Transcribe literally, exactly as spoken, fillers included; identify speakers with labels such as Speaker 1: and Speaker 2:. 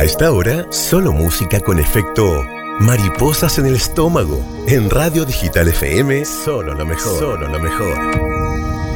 Speaker 1: esta hora, solo música con efecto mariposas en el estómago. En Radio Digital F M, solo lo mejor. Solo lo mejor.